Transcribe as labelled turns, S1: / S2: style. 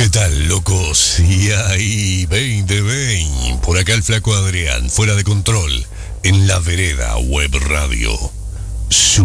S1: ¿Qué tal, locos? Y ahí, 2020. Por acá el flaco Adrián, fuera de control, en La Vereda Web Radio.